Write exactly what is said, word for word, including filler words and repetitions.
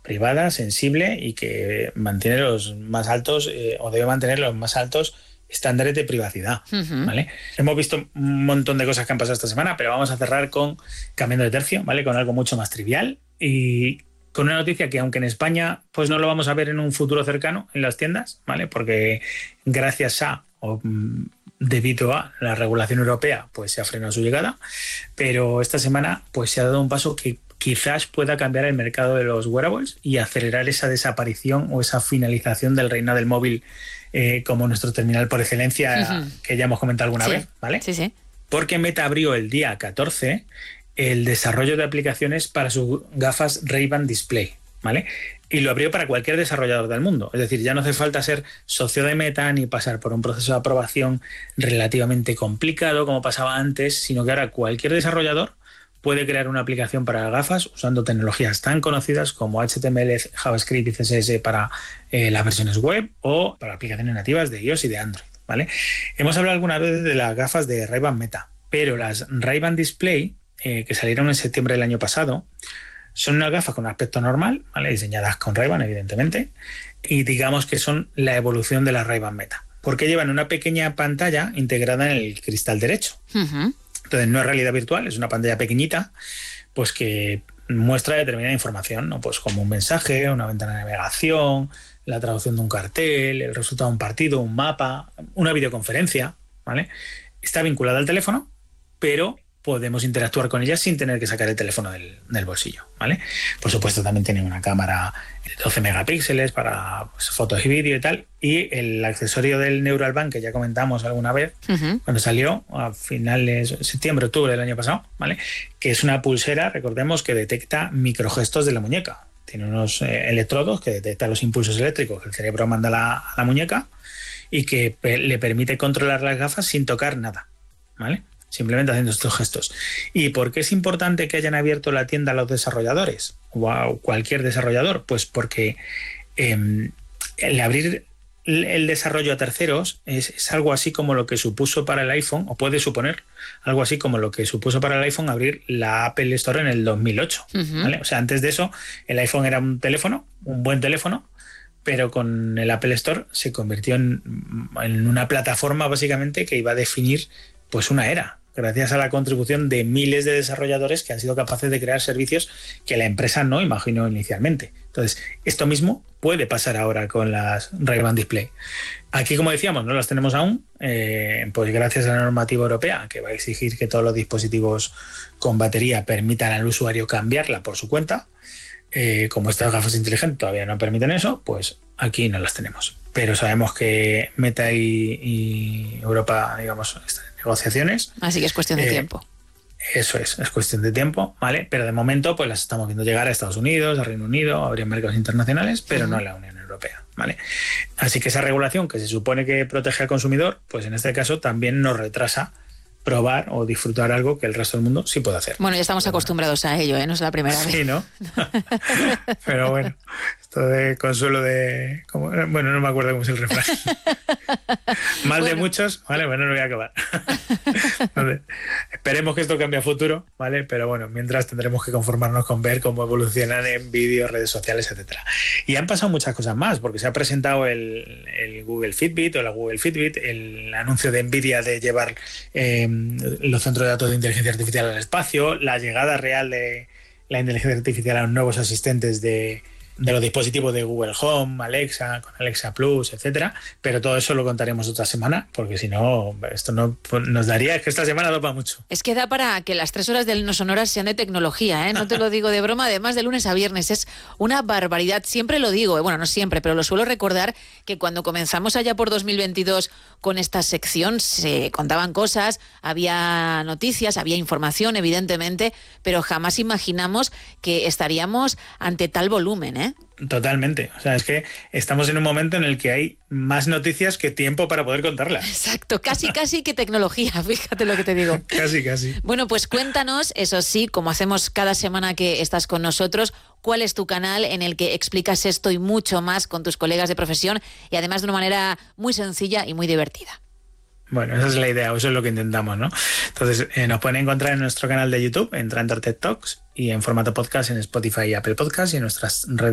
privada, sensible y que mantiene los más altos eh, o debe mantener los más altos estándares de privacidad, uh-huh. ¿vale? Hemos visto un montón de cosas que han pasado esta semana, pero vamos a cerrar con cambiando de tercio, ¿vale? Con algo mucho más trivial y con una noticia que aunque en España pues no lo vamos a ver en un futuro cercano en las tiendas, ¿vale? Porque gracias a o debido a la regulación europea pues se ha frenado su llegada, pero esta semana pues se ha dado un paso que quizás pueda cambiar el mercado de los wearables y acelerar esa desaparición o esa finalización del reino del móvil eh, como nuestro terminal por excelencia, uh-huh. que ya hemos comentado alguna sí. vez, ¿vale? Sí, sí. Porque Meta abrió el día catorce el desarrollo de aplicaciones para sus gafas Ray-Ban Display, ¿vale? Y lo abrió para cualquier desarrollador del mundo. Es decir, ya no hace falta ser socio de Meta ni pasar por un proceso de aprobación relativamente complicado como pasaba antes, sino que ahora cualquier desarrollador puede crear una aplicación para gafas usando tecnologías tan conocidas como H T M L, JavaScript y C S S para eh, las versiones web o para aplicaciones nativas de iOS y de Android, ¿vale? Hemos hablado alguna vez de las gafas de Ray-Ban Meta, pero las Ray-Ban Display, eh, que salieron en septiembre del año pasado, son unas gafas con aspecto normal, ¿vale? Diseñadas con Ray-Ban, evidentemente, y digamos que son la evolución de las Ray-Ban Meta, porque llevan una pequeña pantalla integrada en el cristal derecho. Uh-huh. Entonces no es realidad virtual, es una pantalla pequeñita pues que muestra determinada información, ¿no? Pues como un mensaje, una ventana de navegación, la traducción de un cartel, el resultado de un partido, un mapa, una videoconferencia, ¿vale? Está vinculada al teléfono, pero podemos interactuar con ella sin tener que sacar el teléfono del, del bolsillo, ¿vale? Por supuesto, también tiene una cámara de doce megapíxeles para pues, fotos y vídeo y tal, y el accesorio del Neural Band, que ya comentamos alguna vez, uh-huh. cuando salió a finales de septiembre, octubre del año pasado, ¿vale? Que es una pulsera, recordemos, que detecta microgestos de la muñeca. Tiene unos eh, electrodos que detectan los impulsos eléctricos que el cerebro manda a la, a la muñeca y que pe- le permite controlar las gafas sin tocar nada, ¿vale? Simplemente haciendo estos gestos. ¿Y por qué es importante que hayan abierto la tienda a los desarrolladores o a cualquier desarrollador? Pues porque eh, el abrir el desarrollo a terceros es, es algo así como lo que supuso para el iPhone, o puede suponer algo así como lo que supuso para el iPhone abrir la Apple Store en el dos mil ocho. Uh-huh. ¿Vale? O sea, antes de eso el iPhone era un teléfono, un buen teléfono, pero con el Apple Store se convirtió en, en una plataforma básicamente que iba a definir pues una era, gracias a la contribución de miles de desarrolladores que han sido capaces de crear servicios que la empresa no imaginó inicialmente. Entonces, esto mismo puede pasar ahora con las Ray-Ban Display. Aquí, como decíamos, no las tenemos aún, eh, pues gracias a la normativa europea, que va a exigir que todos los dispositivos con batería permitan al usuario cambiarla por su cuenta. Eh, como estas gafas inteligentes todavía no permiten eso, pues aquí no las tenemos. Pero sabemos que Meta y, y Europa, digamos, están en negociaciones. Así que es cuestión de eh, tiempo. Eso es, es cuestión de tiempo, ¿vale? Pero de momento pues las estamos viendo llegar a Estados Unidos, a Reino Unido, habría mercados internacionales, pero uh-huh. no a la Unión Europea, ¿vale? Así que esa regulación que se supone que protege al consumidor, pues en este caso también nos retrasa probar o disfrutar algo que el resto del mundo sí puede hacer. Bueno, ya estamos acostumbrados a ello, ¿eh? No es la primera vez. Sí, ¿no? Pero bueno, esto de consuelo de... ¿cómo? Bueno, no me acuerdo cómo es el refrán. Mal bueno. de muchos, ¿vale? Bueno, no voy a acabar. Entonces, esperemos que esto cambie a futuro, ¿vale? Pero bueno, mientras tendremos que conformarnos con ver cómo evolucionan en vídeos, redes sociales, etcétera. Y han pasado muchas cosas más, porque se ha presentado el, el Google Fitbit o la Google Fitbit, el anuncio de Nvidia de llevar... Eh, los centros de datos de inteligencia artificial al espacio, la llegada real de la inteligencia artificial a los nuevos asistentes de, de los dispositivos de Google Home, Alexa, con Alexa Plus, etcétera. Pero todo eso lo contaremos otra semana, porque si no, esto no nos daría, es que esta semana da para mucho. Es que da para que las tres horas del No Sonoras sean de tecnología, ¿eh? No te lo digo de broma, además de lunes a viernes, es una barbaridad. Siempre lo digo, bueno, no siempre, pero lo suelo recordar que cuando comenzamos allá por dos mil veintidós con esta sección se contaban cosas, había noticias, había información, evidentemente, pero jamás imaginamos que estaríamos ante tal volumen, ¿eh? Totalmente. O sea, es que estamos en un momento en el que hay más noticias que tiempo para poder contarlas. Exacto, casi, casi que tecnología, fíjate lo que te digo. Casi, casi. Bueno, pues cuéntanos, eso sí, como hacemos cada semana que estás con nosotros, cuál es tu canal en el que explicas esto y mucho más con tus colegas de profesión y además de una manera muy sencilla y muy divertida. Bueno, esa es la idea, eso es lo que intentamos, ¿no? Entonces, eh, nos pueden encontrar en nuestro canal de YouTube, en Trendor Tech Talks, y en formato podcast en Spotify y Apple Podcasts y en nuestras redes